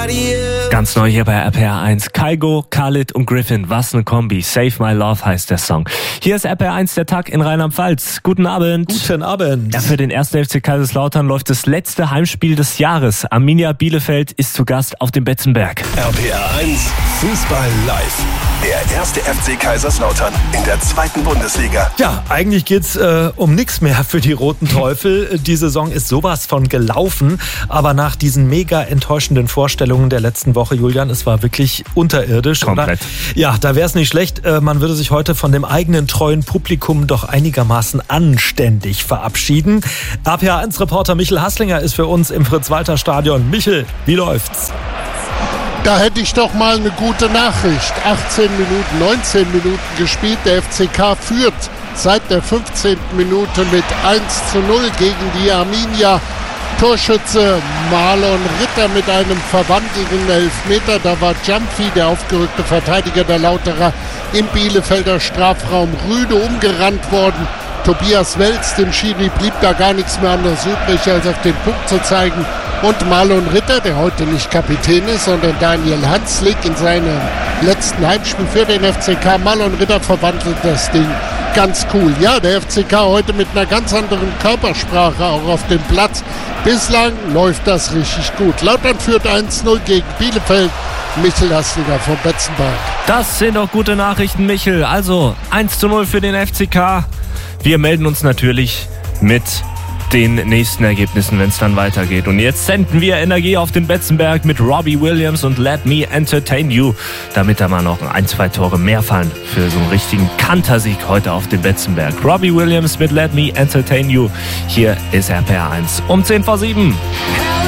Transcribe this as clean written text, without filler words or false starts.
Ganz neu hier bei RPR 1. Kygo, Khalid und Griffin. Was eine Kombi. Save My Love heißt der Song. Hier ist RPR 1, der Tag in Rheinland-Pfalz. Guten Abend. Guten Abend. Ja, für den 1. FC Kaiserslautern läuft das letzte Heimspiel des Jahres. Arminia Bielefeld ist zu Gast auf dem Betzenberg. RPR 1 Fußball live. Der 1. FC Kaiserslautern in der 2. Bundesliga. Ja, eigentlich geht's um nichts mehr für die Roten Teufel. Die Saison ist sowas von gelaufen. Aber nach diesen mega enttäuschenden Vorstellungen der letzten Woche, Julian, es war wirklich unterirdisch. Komplett. Oder? Ja, da wäre es nicht schlecht. Man würde sich heute von dem eigenen treuen Publikum doch einigermaßen anständig verabschieden. RPR 1 Reporter Michel Hasslinger ist für uns im Fritz-Walter-Stadion. Michel, wie läuft's? Da hätte ich doch mal eine gute Nachricht. 18 Minuten, 19 Minuten gespielt. Der FCK führt seit der 15. Minute mit 1:0 gegen die Arminia. Torschütze Marlon Ritter mit einem verwandelten Elfmeter. Da war Jumpy, der aufgerückte Verteidiger der Lauterer, im Bielefelder Strafraum rüde umgerannt worden. Tobias Welz, dem Schiri, blieb da gar nichts mehr anderes übrig, als auf den Punkt zu zeigen. Und Marlon Ritter, der heute nicht Kapitän ist, sondern Daniel Hanslik in seinem letzten Heimspiel für den FCK. Marlon Ritter verwandelt das Ding ganz cool. Ja, der FCK heute mit einer ganz anderen Körpersprache auch auf dem Platz. Bislang läuft das richtig gut. Lautern führt 1:0 gegen Bielefeld. Michel Hasslinger vom Betzenberg. Das sind doch gute Nachrichten, Michel. Also 1:0 für den FCK. Wir melden uns natürlich mit den nächsten Ergebnissen, wenn es dann weitergeht. Und jetzt senden wir Energie auf den Betzenberg mit Robbie Williams und Let Me Entertain You, damit da mal noch 1-2 Tore mehr fallen für so einen richtigen Kantersieg heute auf dem Betzenberg. Robbie Williams mit Let Me Entertain You. Hier ist RPR 1 um 10 vor 7.